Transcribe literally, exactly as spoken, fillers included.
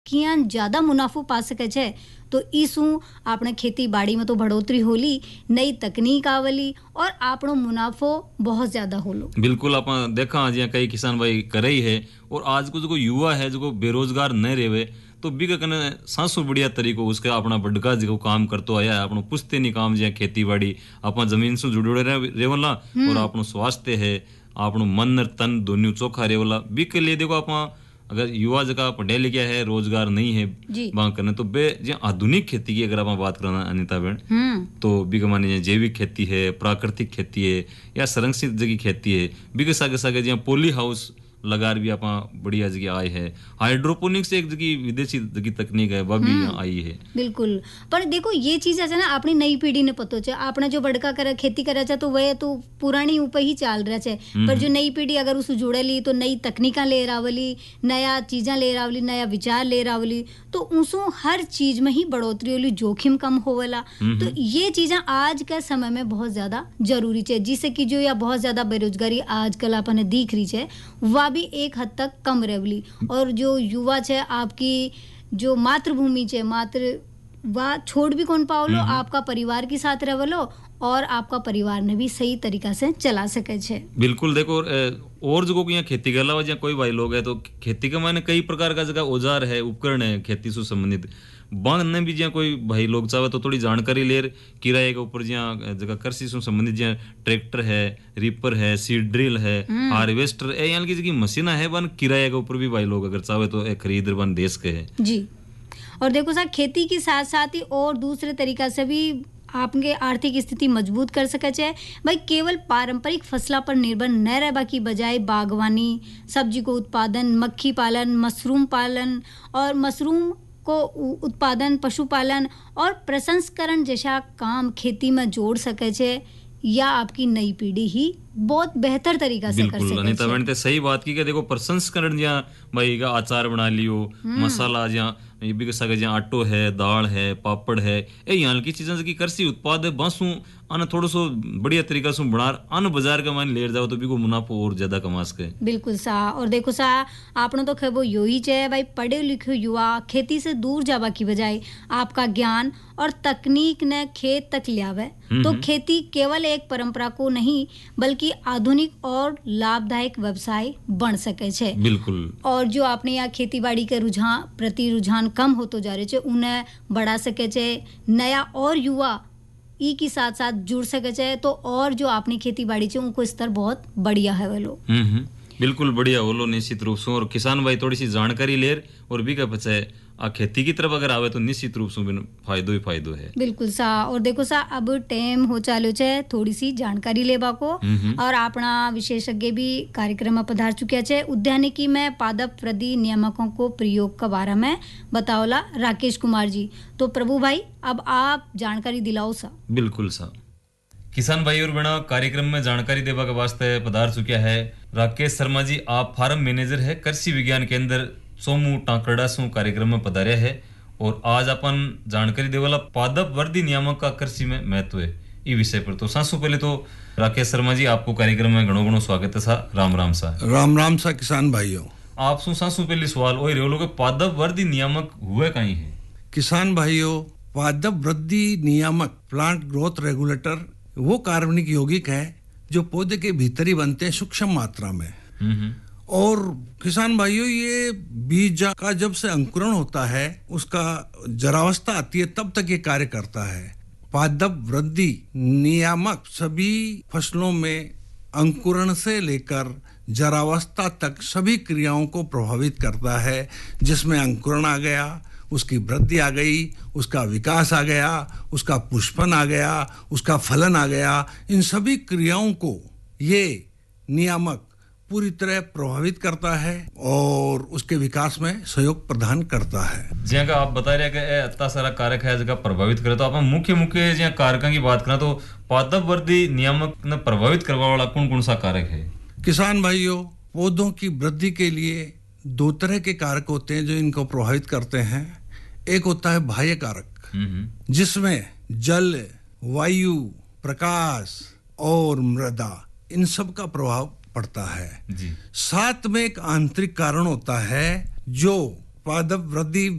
कियान ज्यादा मुनाफो पा सके छे तो ईसु આપણે ખેતીબાડીમાં તો बढ़ोतरी होली, नई तकनीक आवली और આપણો मुनाफो बहुत ज्यादा होलो। बिल्कुल आप देखा आज कई किसान भाई करे ही है और आज को जो युवा है जो बेरोजगार न रहे तो बिग कने सांसु बढ़िया तरीको उसके अपना बड़का जो काम करतो आया है अपनो पुश्तैनी काम जे खेती बाड़ी अपन जमीन से जुड़े रेवला और अपनो स्वास्थ्य है अपनो मन और तन दोनों चोखा रेवला बिग के लिए देखो अपन अगर युवा जगह पढ़े लिखे है रोजगार नहीं है वहां करने तो बे जो आधुनिक खेती की अगर आप बात करना अनिता बहन तो बिग मानी जैविक खेती है प्राकृतिक खेती है या संरक्षित जगह खेती है बिग सागे सागे जो पोली हाउस लगार भी आप बढ़िया जगह आए है हाइड्रोपोनिक्स एक जगह विदेशी जगह तकनीक है वह भी यहाँ आई है। बिल्कुल पर देखो ये चीज है ना अपनी नई पीढ़ी ने पतो छे आपने जो बड़का करे खेती करे छे तो वह तो पुरानी ऊपर ही चाल रहा छे पर जो नई पीढ़ी अगर उस जुड़ेली तो नई तकनीका ले रावली नया चीजा ले रावली नया विचार ले रावली तो उसो हर चीज में ही बढ़ोतरी होली जोखिम कम होवेला तो ये चीजा आज के समय में बहुत ज्यादा जरूरी छे जिससे कि जो या बहुत ज्यादा बेरोजगारी आजकल आपने दिख रही छे वह भी एक हद तक कम रेवली और जो युवा छे आपकी जो मातृभूमि छे मातृ वह छोड़ भी कौन पाओलो आपका परिवार के साथ रेवलो और आपका परिवार ने भी सही तरीका से चला सके छे। बिल्कुल देखो और जो यहाँ खेती के अलावा जहाँ कोई भाई लोग है तो खेती के मायने कई प्रकार का जगह औजार है उपकरण है खेती से संबंधित बांध ने भी जहाँ कोई भाई लोग चाहे तो थोड़ी जानकारी ले किराए के ऊपर जहाँ जगह कृषि से संबंधित जहाँ ट्रैक्टर है रिपर है सीड ड्रिल है हार्वेस्टर है यहाँ की जगह मशीन है वन किराए के ऊपर भी भाई लोग अगर चाहे तो खरीद वन देश के है जी। और देखो सर खेती के साथ साथ ही और दूसरे तरीका से भी आपके आर्थिक स्थिति मजबूत कर सके छे भाई केवल पारंपरिक फसला पर निर्भर न रहबा की बजाय बागवानी सब्जी को उत्पादन मक्खी पालन मशरूम पालन और मशरूम को उत्पादन पशुपालन और प्रसंस्करण जैसा काम खेती में जोड़ सके छे या आपकी नई पीढ़ी ही बहुत बेहतर तरीका से कर सके। बिल्कुल अनिता बहन सही बात की कि देखो प्रसंस्करण जहाँ भाई का अचार बना लियो मसाला जहाँ ये भी सके जहाँ आटो है दाल है पापड़ है ये यहाँ की चीजें की कृषि उत्पाद है बांसू अन थोड़ा सो बढ़िया तरीका से बना अन बाजार का मान ले जाओ तो भी को मुनाफो और ज्यादा कमा सके। बिल्कुल सा और देखो सा आपने तो खेबो यो ही चाहे भाई पढ़े लिखे युवा खेती से दूर जावा की बजाय आपका ज्ञान और तकनीक ने खेत तक लियावे तो खेती केवल एक परंपरा को नहीं बल्कि आधुनिक और लाभदायक व्यवसाय बन सके छे। बिल्कुल और जो आपने यहाँ खेती बाड़ी के रुझान प्रति रुझान कम होतो जा रहे छे उन्हें बढ़ा सके छे नया और युवा ई के साथ साथ जुड़ सके छे तो और जो आपने खेती बाड़ी छे उनको स्तर बहुत बढ़िया है वेलो। हम्म बिल्कुल बढ़िया होलो निश्चित रूप से और किसान भाई थोड़ी सी जानकारी लेर और भी का पचे आ खेती की तरफ अगर आवे तो निश्चित रूप से फायदो ही फायदो है। बिल्कुल सा और देखो सा अब टाइम हो चालो छे थोड़ी सी जानकारी लेबा को और अपना विशेषज्ञ भी कार्यक्रम में पधार चुक्या छे उद्यानिकी में पादप वृद्धि नियामकों को प्रयोग के बारे में बताओला राकेश कुमार जी तो प्रभु भाई अब आप जानकारी दिलाओ सा। बिल्कुल सा किसान भाई और बहना कार्यक्रम में जानकारी देवा के वास्ते पधार चुक्या है राकेश शर्मा जी आप फार्म मैनेजर है कृषि विज्ञान केंद्र सोमू टांकड़ा सु कार्यक्रम में पधारे है और आज अपन जानकारी देवाला पादप वर्दी नियामक का कृषि में महत्व है इस विषय पर तो सबसे पहले तो राकेश शर्मा जी आपको कार्यक्रम में घणो घणो स्वागत है सा राम राम सा। राम राम सा किसान भाइयों आप सु सबसे पहले सवाल ओए रेलो के पादप वर्दी नियामक हुए कहीं है। किसान भाइयों पादप वृद्धि नियामक प्लांट ग्रोथ रेगुलेटर वो कार्बनिक यौगिक है जो पौधे के भीतर ही बनते हैं सूक्ष्म मात्रा में और किसान भाइयों ये बीज का जब से अंकुरण होता है उसका जरावस्था आती है तब तक ये कार्य करता है। पादप वृद्धि नियामक सभी फसलों में अंकुरण से लेकर जरावस्था तक सभी क्रियाओं को प्रभावित करता है जिसमें अंकुरण आ गया उसकी वृद्धि आ गई उसका विकास आ गया उसका पुष्पन आ गया उसका फलन आ गया इन सभी क्रियाओं को ये नियामक पूरी तरह प्रभावित करता है और उसके विकास में सहयोग प्रदान करता है। जी का आप बता रहे हैं कि इतना सारा कारक है जो प्रभावित करे तो आप मुख्य मुख्य जो कारकों की बात करें तो पादप वर्धी नियामक ने प्रभावित करने वाला कौन कौन सा कारक है। किसान भाइयों पौधों की वृद्धि के लिए दो तरह के कारक होते हैं जो इनको प्रभावित करते हैं। एक होता है बाह्य कारक जिसमें जल वायु प्रकाश और मृदा इन सब का प्रभाव पड़ता है जी। साथ में एक आंतरिक कारण होता है जो पादप वृद्धि